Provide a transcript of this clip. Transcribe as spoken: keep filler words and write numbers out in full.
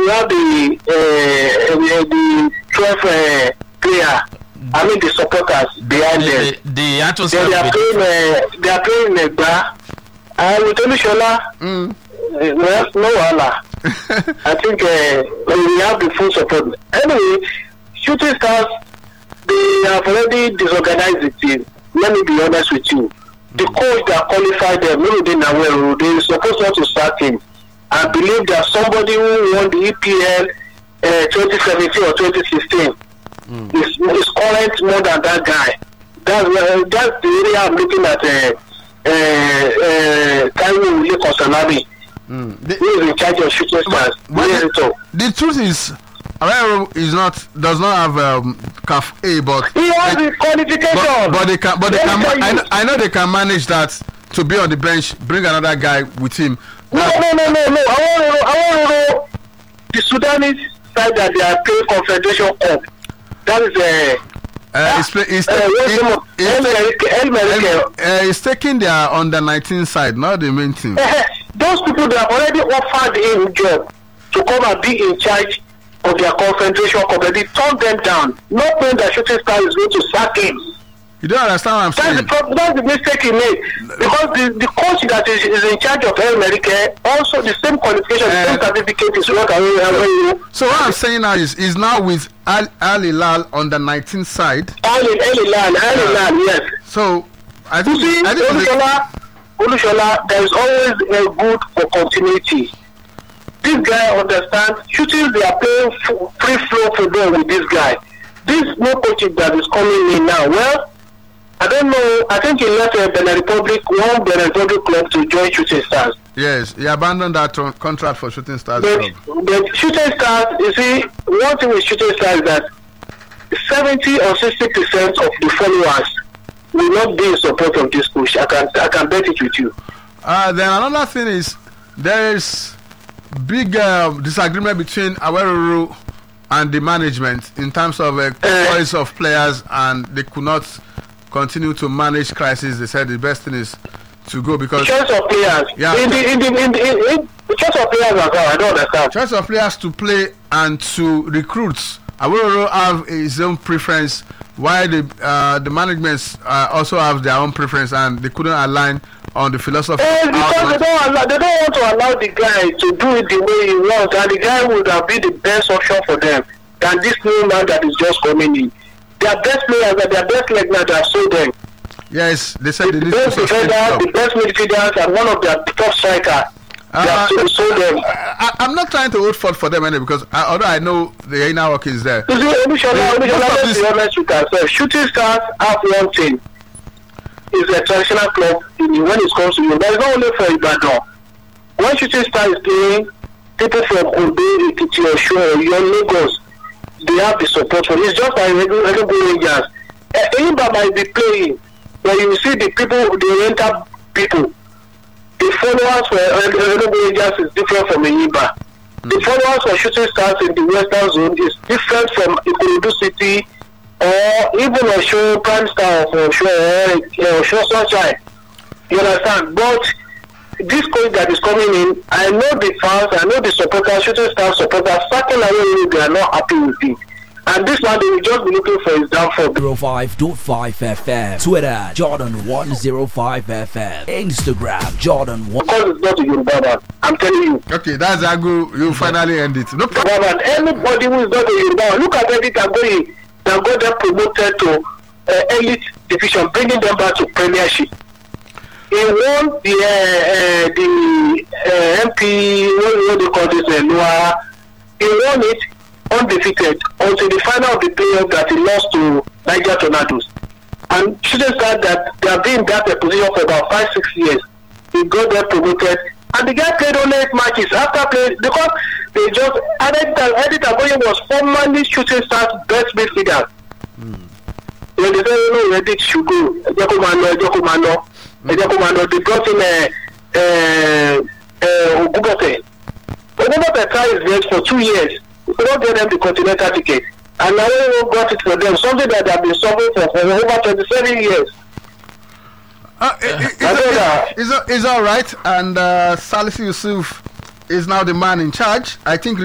we have the uh, the twelve uh, player. I mean the supporters behind the, them. The, the atmosphere. They, they are playing. Uh, they are playing in a bar. Uh, with Olushola, mm. uh, well, no wahala. I think uh, we have the full support. Anyway, Shooting Stars, they have already disorganized the team. Let me be honest with you. The coach that qualified them, Nurudeen Awero, they are supposed not to start him. I believe that somebody who won the E P L uh, twenty seventeen or twenty sixteen mm. is, is current more than that guy. That's, uh, that's the area I'm looking at. Uh, Uh, uh, Taiwo Ile Kosanabi, mm. who is in charge of Shooting Stars. Well, the, the truth is, Awero is not does not have um, C A F A, but he has the qualification. But, but they can, but they can. I know, I know they can manage that to be on the bench, bring another guy with him. No, uh, no, no, no, no. I want to know. I want to know the Sudanese side that they are playing Confederation Cup. That is a. Uh, Uh, he's, play, he's, uh, he's, he's, uh, he's taking their under nineteen side, not the main team. Those people that have already offered him job to come and be in charge of their Confederation Cup, they turned them down, not knowing that Shooting Stars is going to sack him. You don't understand what I'm that's saying? The problem, that's the mistake he made. Because the, the coach that is, is in charge of El Merike, also the same qualification, uh, the same certificate is what I So what I'm saying now is is now with Al, Al Hilal on the nineteenth side. Al Hilal, Al Hilal, yes. So I think, you see, I think Olushola, Olushola, there is always a good for continuity. This guy understands, shooting they are playing free flow football with this guy. This new coach that is coming in now, well, I don't know. I think he left uh, Benin Republic, one Benin Republic club to join Shooting Stars. Yes, he abandoned that tr- contract for Shooting Stars. But, but Shooting Stars, you see, one thing with Shooting Stars is that seventy or sixty percent of the followers will not be in support of this push. I can, I can bet it with you. Uh, then another thing is there is big uh, disagreement between Awero and the management in terms of uh, uh, choice of players, and they could not continue to manage crisis. They said the best thing is to go because choice of players. Yeah, in the in the in the, in, in, the choice of players as well. I don't understand. Choice of players to play and to recruit. Awero have his own preference, while the uh, the management uh, also have their own preference, and they couldn't align on the philosophy. Uh, because they don't allow, they don't want to allow the guy to do it the way he wants, and the guy would have been the best option for them than this new man that is just coming in. Their best players and their best leg now they have sold them. Yes, they said the they need best to defenders, the best midfielders, and one of their top strikers. They Uh, have sold them. I, I'm not trying to hold fault for them anyway, because I, although I know the inner work is there. You see, Olushola, Olushola, let's be honest with ourselves. Shooting Stars have one thing. It's a traditional club in, when it comes to you. But it's not only for Ibadan. When Shooting Stars is playing, people from Ondo, Ekiti, Osun, Oyo, Lagos, they have the support for it. It's just like Enugu Rangers. Enyimba might be playing, but you see the people, the oriental people. The followers for Enugu Rangers is different from Enyimba. Mm. The followers for Shooting Stars in the Western Zone is different from Ikorodu City or even Osun Prime Star or Osun Sunshine. You understand? But this coach that is coming in, I know the fans, I know the supporters, Shooting Stars supporters, certain away they are not happy with it. And this man, they will just be looking for his downfall. oh five point five F M. Twitter, Jordan one oh five F M. Instagram, Jordan one. Because it's not a Yoruba man. I'm telling you. Okay, that's Agu. You finally end it. No problem. Man. Anybody who is not a Yoruba man, look at Eddie Agoye. They got them promoted to uh, elite division, bringing them back to premiership. He won the, uh, uh, the uh, M P, what, what do you call this, uh, Noah. He won it undefeated until the final of the playoff that he lost to Niger Tornadoes. And Shooting Stars that they have been in that position for about five, six years. He got them promoted. And the guy played only eight matches after playing because they just Eddie Agoye was formerly Shooting Stars best midfielder. Mm. When they say, you know, Eddie should go, Ejokomano, Ejokomano, Ejokomano, they brought in a uh, uh, Ogubote. Ogubote tried his best for two years. We could not get them the continental ticket. And now we got it for them, something that they have been suffering for, for over twenty-seven years. Uh, it, it, it's, it's, it's all right, and uh, Salisu Yusuf is now the man in charge. I think